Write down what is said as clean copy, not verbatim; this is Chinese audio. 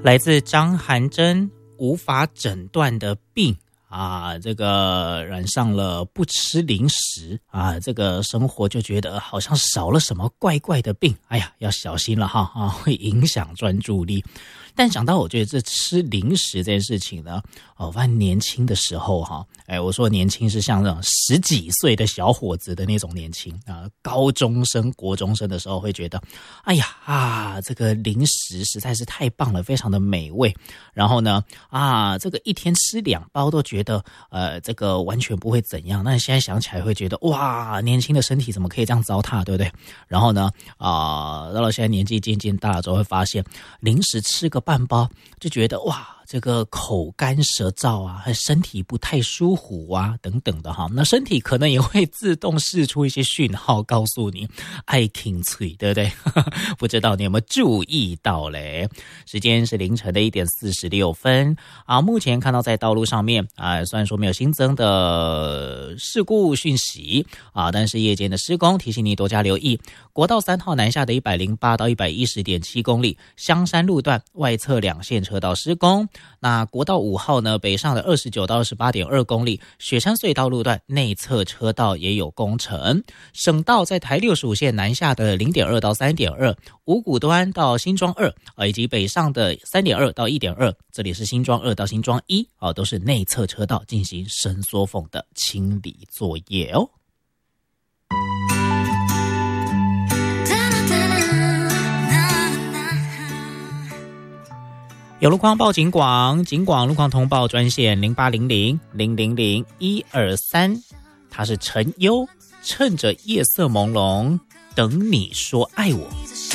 来自张涵珍无法诊断的病啊，这个染上了不吃零食啊，这个生活就觉得好像少了什么怪怪的病，哎呀，要小心了哈啊，会影响专注力。但想到我觉得这吃零食这件事情呢，我发现年轻的时候哈，我说年轻是像那种10几岁的小伙子的那种年轻啊，高中生、国中生的时候会觉得，哎呀啊，这个零食实在是太棒了，非常的美味。然后呢啊，这个一天吃2包都觉得这个完全不会怎样。那现在想起来会觉得哇，年轻的身体怎么可以这样糟蹋，对不对？然后呢到了现在年纪渐渐大了之后，会发现零食吃个半包就觉得哇，这个口干舌燥啊，身体不太舒服啊，等等的哈。那身体可能也会自动释出一些讯号，告诉你爱听脆，对不对？不知道你有没有注意到嘞？时间是凌晨的1点46分啊。目前看到在道路上面啊，虽然说没有新增的事故讯息啊，但是夜间的施工提醒你多加留意。国道3号南下的108到 110.7 公里，香山路段外侧2线车道施工。那国道5号呢，北上的29到 28.2 公里，雪山隧道路段内侧车道也有工程。省道在台65线南下的 0.2 到 3.2， 五股端到新庄2以及北上的 3.2 到 1.2， 这里是新庄2到新庄1都是内侧车道进行伸缩缝的清理作业哦。有路况报警广，警广路况通报专线0800-000-123，他是陈优，趁着夜色朦胧，等你说爱我。